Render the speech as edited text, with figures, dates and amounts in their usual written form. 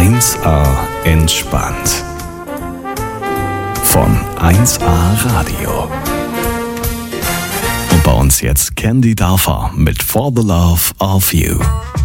1A entspannt. Von 1A Radio. Und bei uns jetzt Candy Darfer mit For the Love of You.